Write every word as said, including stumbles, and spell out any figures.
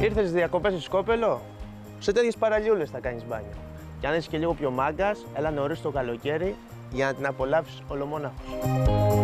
Ήρθες διακοπές στο Σκόπελο? Σε τέτοιες παραλιούλες θα κάνεις μπάνιο. Και αν είσαι και λίγο πιο μάγκας, έλα νωρίς το καλοκαίρι για να την απολαύσεις ολομόναχος.